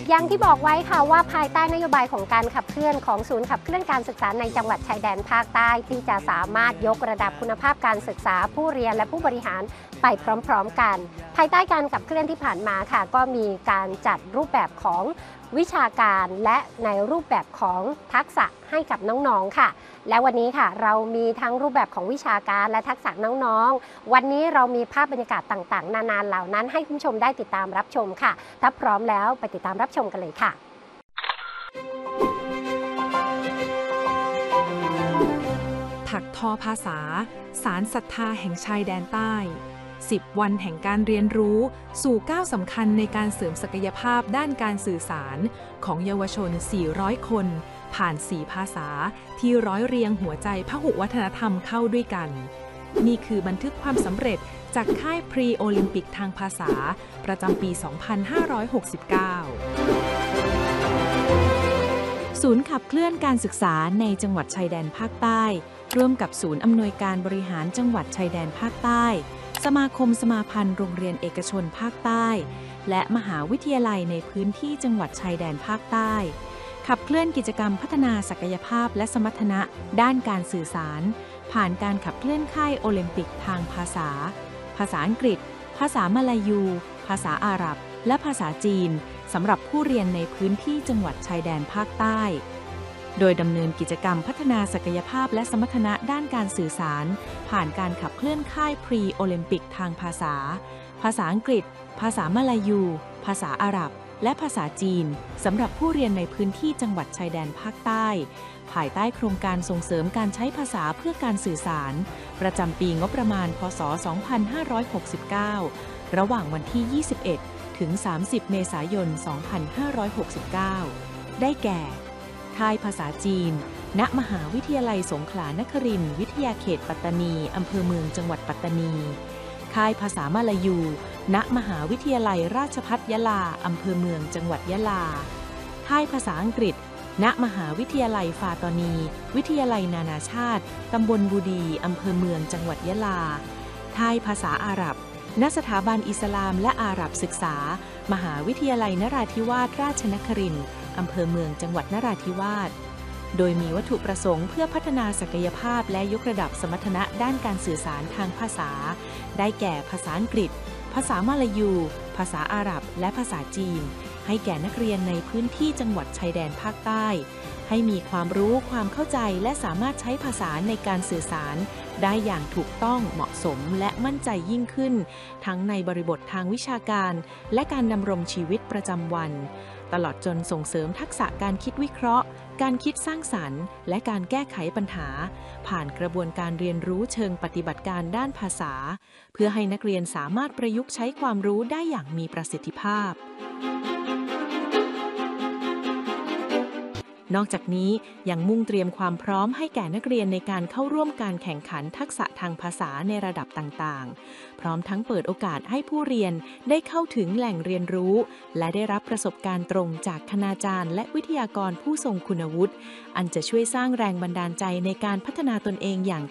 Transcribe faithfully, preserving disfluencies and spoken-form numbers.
อย่างที่บอกไว้ค่ะว่าภายใต้นโยบายของการขับเคลื่อนของศูนย์ขับเคลื่อนการศึกษาในจังหวัดชายแดนภาคใต้ที่จะสามารถยกระดับคุณภาพการศึกษาผู้เรียนและผู้บริหารไปพร้อมๆกันภายใต้การขับเคลื่อนที่ผ่านมาค่ะก็มีการจัดรูปแบบของวิชาการและในรูปแบบของทักษะให้กับน้องๆค่ะและวันนี้ค่ะเรามีทั้งรูปแบบของวิชาการและทักษะน้องๆวันนี้เรามีภาพบรรยากาศต่างๆนานาเหล่านั้นให้คุณผู้ชมได้ติดตามรับชมค่ะถ้าพร้อมแล้วไปติดตามรับชมกันเลยค่ะถักทอภาษาสารศรัทธาแห่งชายแดนใต้สิบวันแห่งการเรียนรู้สู่ก้าวสำคัญในการเสริมศักยภาพด้านการสื่อสารของเยาวชน สี่ร้อย คนผ่าน สี่ ภาษาที่ร้อยเรียงหัวใจพหุวัฒนธรรมเข้าด้วยกันนี่คือบันทึกความสำเร็จจากค่ายพรีโอลิมปิกทางภาษาประจำปี สองพันห้าร้อยหกสิบเก้า ศูนย์ขับเคลื่อนการศึกษาในจังหวัดชายแดนภาคใต้ร่วมกับศูนย์อำนวยการบริหารจังหวัดชายแดนภาคใต้สมาคมสมาพันธ์โรงเรียนเอกชนภาคใต้และมหาวิทยาลัยในพื้นที่จังหวัดชายแดนภาคใต้ขับเคลื่อนกิจกรรมพัฒนาศักยภาพและสมรรถนะด้านการสื่อสารผ่านการขับเคลื่อนค่ายโอลิมปิกทางภาษาภาษาอังกฤษภาษามลายูภาษาอาหรับและภาษาจีนสำหรับผู้เรียนในพื้นที่จังหวัดชายแดนภาคใต้โดยดำเนินกิจกรรมพัฒนาศักยภาพและสมรรถนะด้านการสื่อสารผ่านการขับเคลื่อนค่ายพรีโอลิมปิกทางภาษาภาษาอังกฤษภาษามลายูภาษาอาหรับและภาษาจีนสำหรับผู้เรียนในพื้นที่จังหวัดชายแดนภาคใต้ภายใต้โครงการส่งเสริมการใช้ภาษาเพื่อการสื่อสารประจำปีงบประมาณพ.ศ. สองพันห้าร้อยหกสิบเก้าระหว่างวันที่ ยี่สิบเอ็ด ถึง สามสิบ เมษายน สองพันห้าร้อยหกสิบเก้าได้แก่ค่ายภาษาจีนณมหาวิทยาลัยสงขลานครินทร์วิทยาเขตปัตตานีอำเภอเมืองจังหวัดปัตตานีค่ายภาษามลายูณมหาวิทยาลัยราชภัฏยะลาอำเภอเมืองจังหวัดยะลาค่ายภาษาอังกฤษณมหาวิทยาลัยฟาตอนีวิทยาลัยนานาชาติตำบลบูดีอำเภอเมืองจังหวัดยะลาค่ายภาษาอาหรับณสถาบันอิสลามและอาหรับศึกษามหาวิทยาลัยนราธิวาสราชนครินทร์อำเภอเมืองจังหวัดนราธิวาสโดยมีวัตถุประสงค์เพื่อพัฒนาศักยภาพและยกระดับสมรรถนะด้านการสื่อสารทางภาษาได้แก่ภาษาอังกฤษภาษามลายูภาษาอาหรับและภาษาจีนให้แก่นักเรียนในพื้นที่จังหวัดชายแดนภาคใต้ให้มีความรู้ความเข้าใจและสามารถใช้ภาษาในการสื่อสารได้อย่างถูกต้องเหมาะสมและมั่นใจยิ่งขึ้นทั้งในบริบททางวิชาการและการดำรงชีวิตประจำวันตลอดจนส่งเสริมทักษะการคิดวิเคราะห์การคิดสร้างสรรค์และการแก้ไขปัญหาผ่านกระบวนการเรียนรู้เชิงปฏิบัติการด้านภาษาเพื่อให้นักเรียนสามารถประยุกต์ใช้ความรู้ได้อย่างมีประสิทธิภาพนอกจากนี้ยังมุ่งเตรียมความพร้อมให้แก่นักเรียนในการเข้าร่วมการแข่งขันทักษะทางภาษาในระดับต่างๆพร้อมทั้งเปิดโอกาสให้ผู้เรียนได้เข้าถึงแหล่งเรียนรู้และได้รับประสบการณ์ตรงจากคณาจารย์และวิทยากรผู้ทรงคุณวุฒิอันจะช่วยสร้างแรงบันดาลใจในการพัฒนาตนเองอย่าง